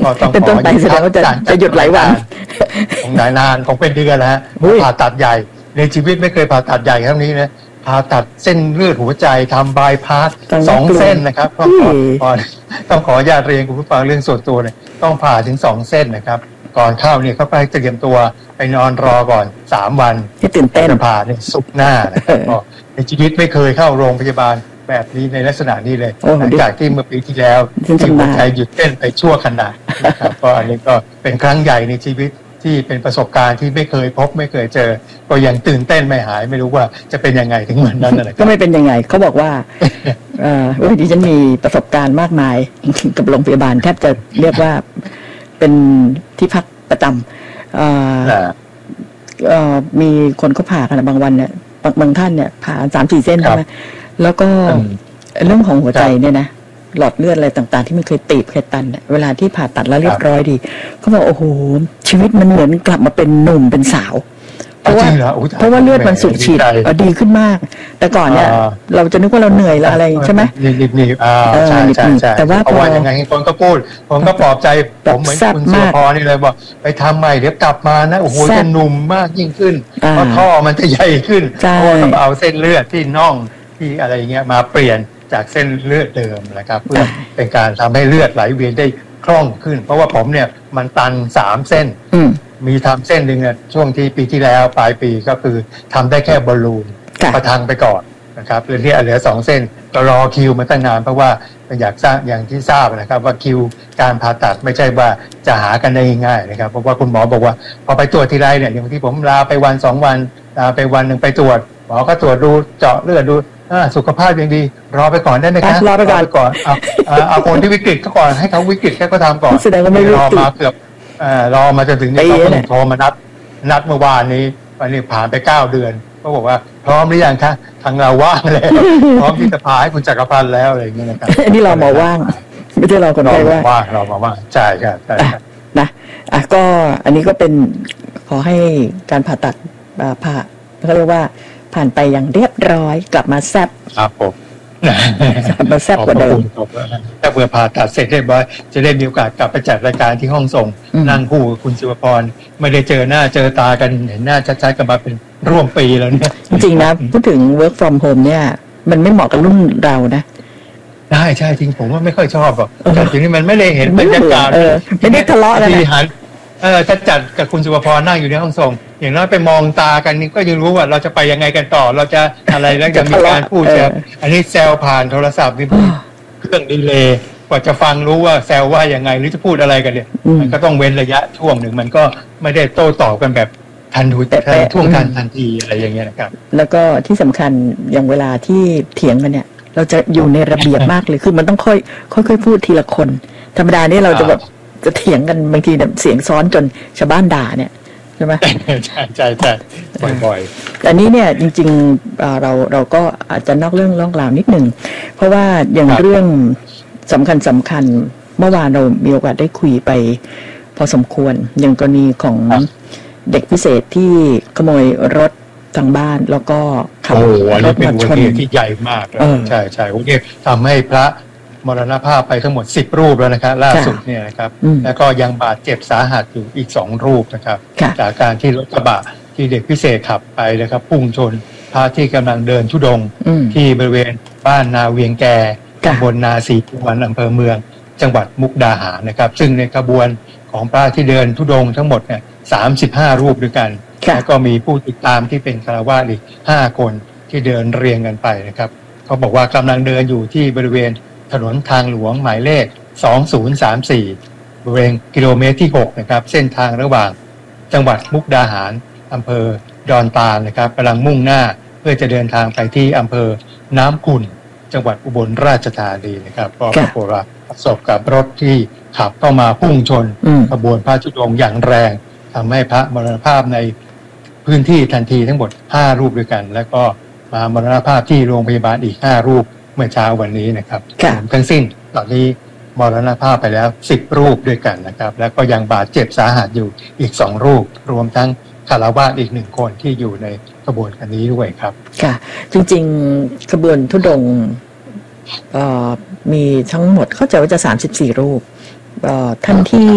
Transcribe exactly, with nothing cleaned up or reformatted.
ก็ต้องเป็นต้นไปแสดงว่าจะจะหยุดหลายวันคงนานคงเป็นเดือนแล้วฮะผ่าตัดใหญ่ในชีวิตไม่เคยผ่าตัดใหญ่เท่านี้นะผ่าตัดเส้นเลือดหัวใจทำบายพาสสองเส้นนะครับต้องขอต้องขออนุญาตเรียนคุณผู้ฟังเรื่องส่วนตัวเนี่ยต้องผ่าถึงสองเส้นนะครับก่อนเข้าเนี่ยเขาไปเตรียมตัวไปนอนรอก่อนสามวันที่ตื่นเต้นผ่าเนี่ยสุกหน้านะครับในชีวิตไม่เคยเข้าโรงพยาบาลแบบนี้ในลักษณะนี้เลยหลังจากที่เมื่อปีที่แล้วที่หัวใจหยุดเต้นไปชั่วขณะนะครับก็อันนี้ก็เป็นครั้งใหญ่ในชีวิตที่เป็นประสบการณ์ที่ไม่เคยพบไม่เคยเจอก็ยังตื่นเต้นไม่หายไม่รู้ว่าจะเป็นยังไงถึงวันนั้นอะไรก็ไม่เป็นยังไงเขาบอกว่าเออดิฉันมีประสบการณ์มากมายกับโรงพยาบาลแทบจะเรียกว่าเป็นที่พักประจำเอ่อเอ่อมีคนเขาผ่ากันบางวันเนี่ยบางท่านเนี่ยผ่าสามสี่เส้นใช่ไหมแล้วก็เรื่องของหัวใจเนี่ยนะหลอดเลือดอะไรต่างๆที่มันเคยตีบเคยตันเวลาที่ผ่าตัดแล้วเรียบร้อยดีเขาบอกโอ้โหชีวิตมันเหมือนกลับมาเป็นหนุ่มเป็นสาวเพราะว่าเพราะว่าเลือดมันสูบฉีดดีขึ้นมากแต่ก่อนเนี่ยเราจะนึกว่าเราเหนื่อยแล้วอะไรใช่ไหมนิดๆนี่อ่าใช่ใช่ใช่แต่ว่าพอยังไงคนก็พูดผมก็ปลอบใจผมเหมือนคุณสุพรนี่เลยบอกไปทำใหม่เดี๋ยวกลับมานะโอ้โหจะหนุ่มมากยิ่งขึ้นเพราะท่อมันจะใหญ่ขึ้นเพราะต้องเอาเส้นเลือดที่น่องที่อะไรเงี้ยมาเปลี่ยนจากเส้นเลือดเดิมนะครับเพื่อเป็นการทำให้เลือดไหลเวียนได้คล่องขึ้นเพราะว่าผมเนี่ยมันตันสามเส้นมีทำเส้นหนึ่งเนี่ยช่วงที่ปีที่แล้วปลายปีก็คือทำได้แค่บอลลูนประทังไปก่อนนะครับเรื่องที่เหลือสองเส้นก็รอคิวมาตั้งนานเพราะว่าอยากทราบอย่างที่ทราบนะครับว่าคิวการผ่าตัดไม่ใช่ว่าจะหากันได้ง่ายนะครับเพราะว่าคุณหมอบอกว่าพอไปตรวจทีไรเนี่ยอย่างที่ผมลาไปวันสองวันลาไปวันหนึ่งไปตรวจหมอก็ตรวจดูเจาะเลือดดูสุขภาพยังดีรอไปก่อนได้ไหมครับรอไปก่อนก่อนเอาเอาคนที่วิกฤตก็ก่อนให้เขาวิกฤตแค่ก็ทำก่อนแสดงว่าไม่รอมาเกือบรอมาจนถึงนี้เขาโทรมานัดนัดเมื่อวานนี้วันนี้ผ่านไปเก้าเดือนก็บอกว่าพร้อมหรือยังคะทางเราว่างแล้วพร้อมที่จะพาให้คุณจักรพันธ์แล้วอะไรอย่างเงี้ยนะครับอันนี้เรามาว่างไม่ใช่เราคนไข้ว่างเรามาว่างใช่ครับใช่ครับนะอ่ะก็อันนี้ก็เป็นขอให้การผ่าตัดผ่าเขาเรียกว่าผ่านไปอย่างเรียบร้อยกลับมาแซ่บครับผมมาแซ่บกว่าเดิมถ้าเผื่อผ่าตัดเสร็จเรียบร้อยจะได้มีโอกาสกลับไปจัดรายการที่ห้องส่งนั่งคู่กับคุณศิวพรไม่ได้เจอหน้าเจอตากันเห็นหน้าชัดๆกันมาเป็นร่วมปีแล้วเนี่ยจริงๆนะพูดถึง work from home เนี่ยมันไม่เหมาะกับรุ่นเรานะได้ใช่จริงผมว่าไม่ค่อยชอบหรอกแต่ทีนี้มันไม่ได้เห็นบรรยากาศไม่ได้ทะเลาะกันนะเออถ้าจัดกับคุณศิวพรนั่งอยู่ในห้องส่งอย่างน้อยไปมองตากันนี่ก็ยังรู้ว่าเราจะไปยังไงกันต่อเราจะอะไรแล้วจะมีการพูดแซวอันนี้แซวผ่านโทรศัพท์นี่เครื่องดีเลย์กว่าจะฟังรู้ว่าแซวว่ายังไงหรือจะพูดอะไรกันเนี่ยมันก็ต้องเว้นระยะช่วงหนึ่งมันก็ไม่ได้โต้ตอบกันแบบทันทีท่วงทันทันทีอะไรอย่างเงี้ยนะครับแล้วก็ที่สำคัญอย่างเวลาที่เถียงกันเนี่ยเราจะอยู่ในระเบียบมากเลยคือมันต้องค่อยค่อยๆพูดทีละคนธรรมดานี่เราจะแบบจะเถียงกันบางทีเนี่ยเสียงซ้อนจนชาวบ้านด่าเนี่ยใช่ไหมใช่ใช่ใช่บ่อยๆอันนี้เนี่ยจริงๆเราเราก็อาจจะนอกเรื่องล่องราวนิดหนึ่งเพราะว่าอย่างเรื่องสำคัญสำคัญเมื่อวานเรามีโอกาสได้คุยไปพอสมควรอย่างกรณีของเด็กพิเศษที่ขโมยรถทางบ้านแล้วก็ขับรถมาชนที่ใหญ่มากใช่ใช่โอเคทำให้พระมรณภาพไปทั้งหมดสิบรูปแล้วนะครับล่าสุดเนี่ยนะครับแล้วก็ยังบาดเจ็บสาหัสอยู่อีกสองรูปนะครับจากการที่รถกระบะที่เด็กพิเศษขับไปนะครับพุ่งชนพระที่กำลังเดินธุดงค์ที่บริเวณบ้านนาเวียงแกตำบลนาศรีสุวรรณอำเภอเมืองจังหวัดมุกดาหารนะครับซึ่งในขบวนของพระที่เดินธุดงค์ทั้งหมดเนี่ยสามสิบห้ารูปด้วยกันแล้วก็มีผู้ติดตามที่เป็นฆราวาสอีกห้าคนที่เดินเรียงกันไปนะครับเขาบอกว่ากำลังเดินอยู่ที่บริเวณถนนทางหลวงหมายเลขสองศูนย์สามสี่บริเวณกิโลเมตรที่หกนะครับเส้นทางระหว่างจังหวัดมุกดาหารอำเภอดอนตาลนะครับกำลังมุ่งหน้าเพื่อจะเดินทางไปที่อำเภอน้ำขุ่นจังหวัดอุบลราชธานีนะครับก็ปรากฏว่าประสบกับรถที่ขับเข้ามาพุ่งชนขบวนพระธุดงค์อย่างแรงทำให้พระมรณภาพในพื้นที่ทันทีทั้งหมดห้ารูปด้วยกันแล้วก็มามรณภาพที่โรงพยาบาลอีกห้ารูปเมื่อเช้าวันนี้นะครับทั้งสิ้นตอนนี้มรณภาพไปแล้วสิบรูปด้วยกันนะครับแล้วก็ยังบาดเจ็บสาหัสอยู่อีกสองรูปรวมทั้งฆราวาสอีกหนึ่งคนที่อยู่ในขบวนการนี้ด้วยครับค่ะจริงๆขบวนธุดงค์มีทั้งหมดเข้าใจว่าจะสามสิบสี่รูปท่านที่